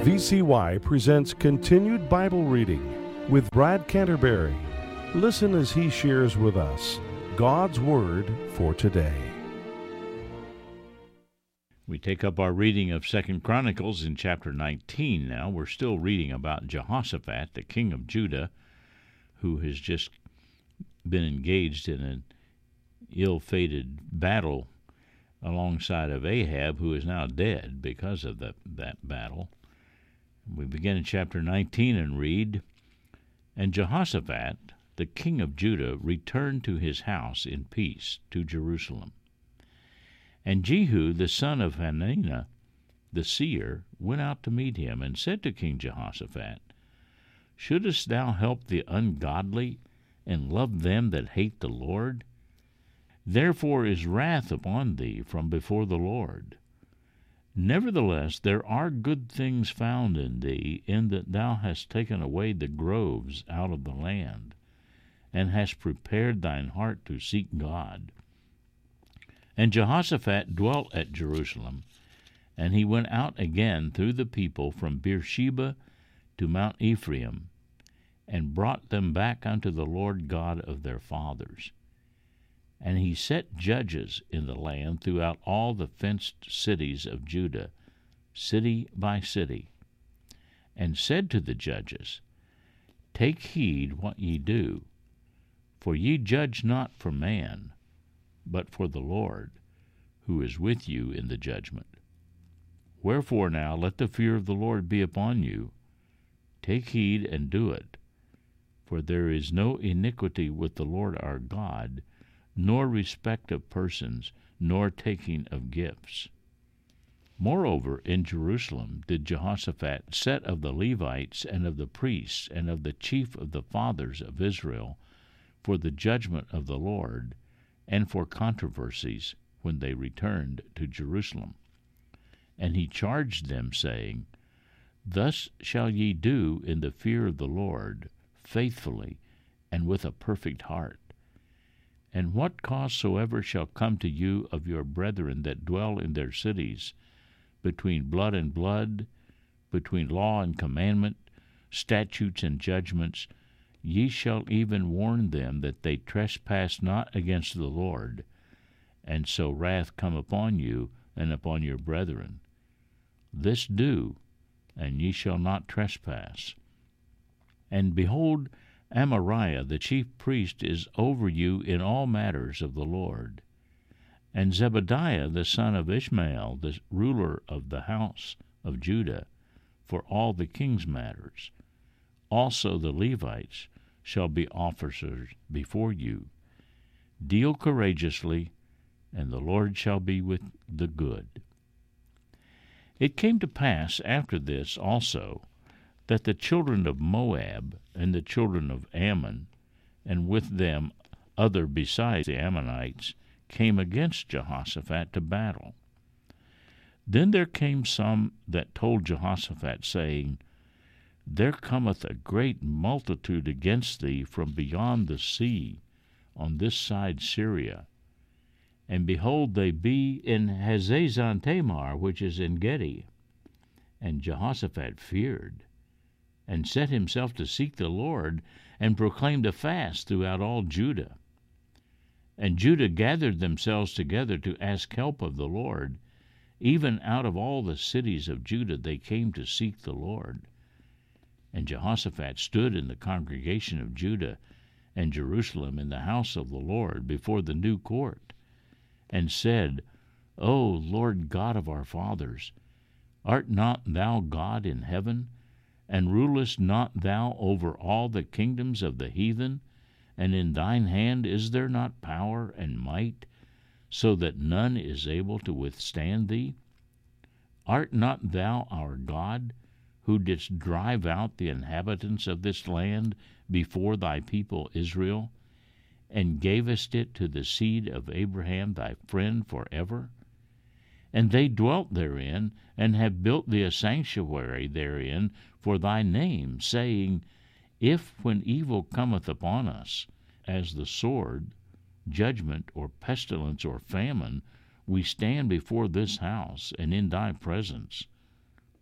VCY presents Continued Bible Reading with Brad Canterbury. Listen as he shares with us God's Word for today. We take up our reading of 2 Chronicles in chapter 19 now. We're still reading about Jehoshaphat, the king of Judah, who has just been engaged in an ill-fated battle alongside of Ahab, who is now dead because of that battle. We begin in chapter 19 and read, "And Jehoshaphat, the king of Judah, returned to his house in peace to Jerusalem. And Jehu, the son of Hananiah, the seer, went out to meet him, and said to King Jehoshaphat, Shouldest thou help the ungodly, and love them that hate the Lord? Therefore is wrath upon thee from before the Lord. Nevertheless there are good things found in thee, in that thou hast taken away the groves out of the land, and hast prepared thine heart to seek God. And Jehoshaphat dwelt at Jerusalem, and he went out again through the people from Beersheba to Mount Ephraim, and brought them back unto the Lord God of their fathers. And he set judges in the land throughout all the fenced cities of Judah, city by city, and said to the judges, Take heed what ye do, for ye judge not for man, but for the Lord, who is with you in the judgment. Wherefore now let the fear of the Lord be upon you. Take heed and do it, for there is no iniquity with the Lord our God, nor respect of persons, nor taking of gifts. Moreover, in Jerusalem did Jehoshaphat set of the Levites and of the priests and of the chief of the fathers of Israel for the judgment of the Lord, and for controversies when they returned to Jerusalem. And he charged them, saying, Thus shall ye do in the fear of the Lord, faithfully, and with a perfect heart. And what cause soever shall come to you of your brethren that dwell in their cities, between blood and blood, between law and commandment, statutes and judgments, ye shall even warn them that they trespass not against the Lord, and so wrath come upon you and upon your brethren. This do, and ye shall not trespass. And behold, Amariah the chief priest is over you in all matters of the Lord. And Zebadiah the son of Ishmael, the ruler of the house of Judah, for all the king's matters. Also the Levites shall be officers before you. Deal courageously, and the Lord shall be with the good. It came to pass after this also, that the children of Moab and the children of Ammon, and with them other besides the Ammonites, came against Jehoshaphat to battle. Then there came some that told Jehoshaphat, saying, There cometh a great multitude against thee from beyond the sea, on this side Syria. And behold, they be in Hazazon Tamar, which is En Gedi. And Jehoshaphat feared, and set himself to seek the Lord, and proclaimed a fast throughout all Judah. And Judah gathered themselves together to ask help of the Lord. Even out of all the cities of Judah they came to seek the Lord. And Jehoshaphat stood in the congregation of Judah and Jerusalem in the house of the Lord before the new court, and said, O Lord God of our fathers, art not thou God in heaven? And rulest not thou over all the kingdoms of the heathen? And in thine hand is there not power and might, so that none is able to withstand thee? Art not thou our God, who didst drive out the inhabitants of this land before thy people Israel, and gavest it to the seed of Abraham thy friend forever? And they dwelt therein, and have built thee a sanctuary therein for thy name, saying, If, when evil cometh upon us, as the sword, judgment, or pestilence, or famine, we stand before this house, and in thy presence,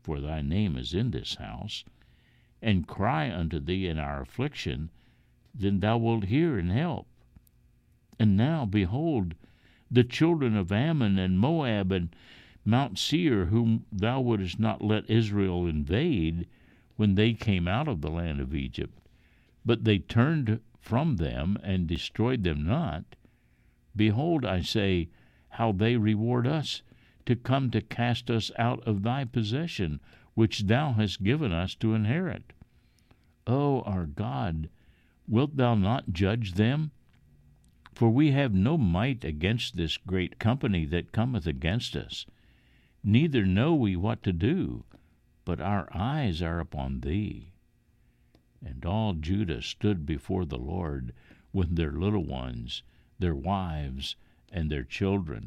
for thy name is in this house, and cry unto thee in our affliction, then thou wilt hear and help. And now, behold, the children of Ammon and Moab and Mount Seir, whom thou wouldest not let Israel invade when they came out of the land of Egypt, but they turned from them and destroyed them not. Behold, I say, how they reward us, to come to cast us out of thy possession, which thou hast given us to inherit. O our God, wilt thou not judge them? For we have no might against this great company that cometh against us, neither know we what to do, but our eyes are upon thee. And all Judah stood before the Lord with their little ones, their wives, and their children.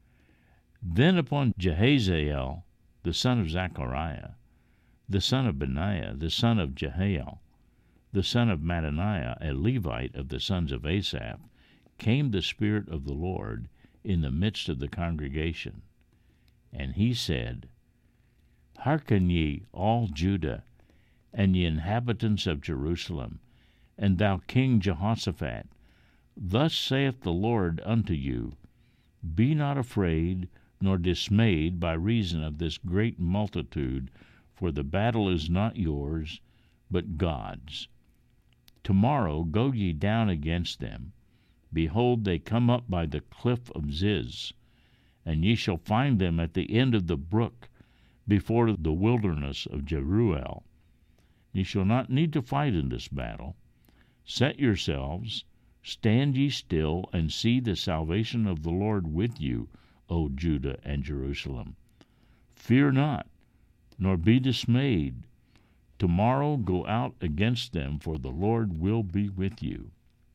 Then upon Jahaziel, the son of Zechariah, the son of Benaiah, the son of Jehiel, the son of Mattaniah, a Levite of the sons of Asaph, came the Spirit of the Lord in the midst of the congregation. And he said, Hearken ye, all Judah, and ye inhabitants of Jerusalem, and thou King Jehoshaphat, thus saith the Lord unto you, Be not afraid nor dismayed by reason of this great multitude, for the battle is not yours, but God's. Tomorrow go ye down against them. Behold, they come up by the cliff of Ziz, and ye shall find them at the end of the brook, before the wilderness of Jeruel. Ye shall not need to fight in this battle. Set yourselves, stand ye still, and see the salvation of the Lord with you, O Judah and Jerusalem. Fear not, nor be dismayed. Tomorrow go out against them, for the Lord will be with you.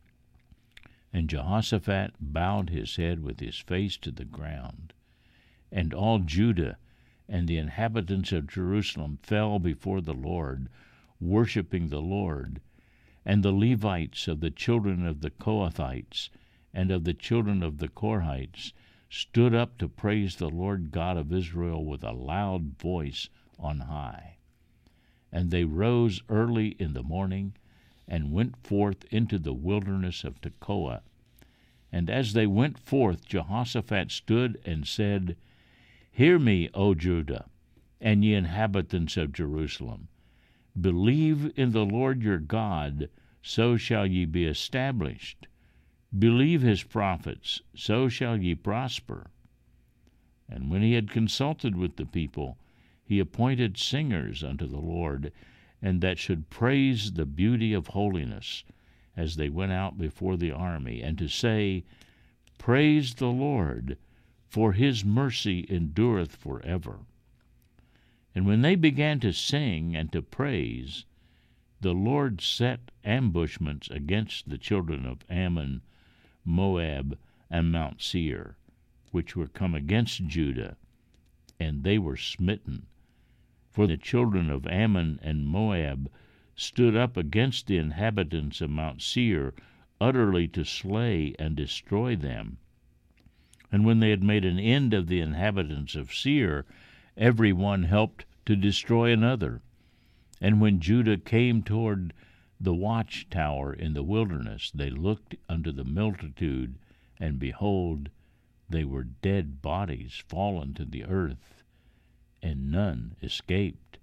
And Jehoshaphat bowed his head with his face to the ground. And all Judah and the inhabitants of Jerusalem fell before the Lord, worshiping the Lord. And the Levites of the children of the Kohathites and of the children of the Korhites stood up to praise the Lord God of Israel with a loud voice on high. And they rose early in the morning, and went forth into the wilderness of Tekoa. And as they went forth, Jehoshaphat stood and said, Hear me, O Judah, and ye inhabitants of Jerusalem. Believe in the Lord your God, so shall ye be established. Believe his prophets, so shall ye prosper. And when he had consulted with the people, he appointed singers unto the Lord, and that should praise the beauty of holiness, as they went out before the army, and to say, Praise the Lord, for his mercy endureth forever. And when they began to sing and to praise, the Lord set ambushments against the children of Ammon, Moab, and Mount Seir, which were come against Judah, and they were smitten. For the children of Ammon and Moab stood up against the inhabitants of Mount Seir, utterly to slay and destroy them. And when they had made an end of the inhabitants of Seir, every one helped to destroy another. And when Judah came toward the watchtower in the wilderness, they looked unto the multitude, and behold, they were dead bodies fallen to the earth, and none escaped.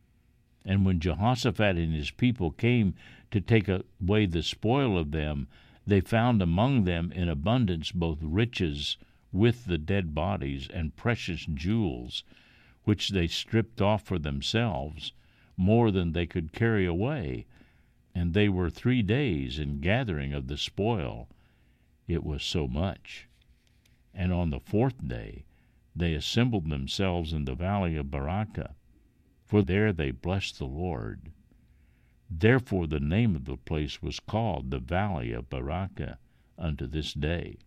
And when Jehoshaphat and his people came to take away the spoil of them, they found among them in abundance both riches with the dead bodies and precious jewels, which they stripped off for themselves, more than they could carry away. And they were 3 days in gathering of the spoil, it was so much. And on the 4th day they assembled themselves in the valley of Barakah, for there they blessed the Lord. Therefore the name of the place was called the Valley of Barakah unto this day.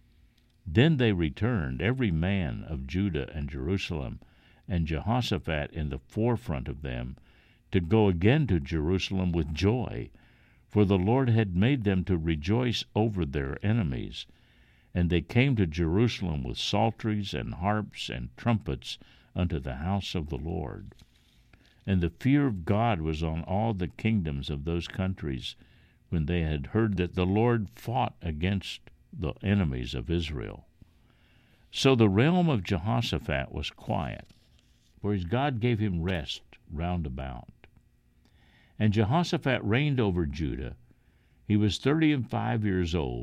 Then they returned, every man of Judah and Jerusalem, and Jehoshaphat in the forefront of them, to go again to Jerusalem with joy, for the Lord had made them to rejoice over their enemies. And they came to Jerusalem with psalteries and harps and trumpets unto the house of the Lord. And the fear of God was on all the kingdoms of those countries when they had heard that the Lord fought against the enemies of Israel. So the realm of Jehoshaphat was quiet, for God gave him rest round about. And Jehoshaphat reigned over Judah. He was 35 years old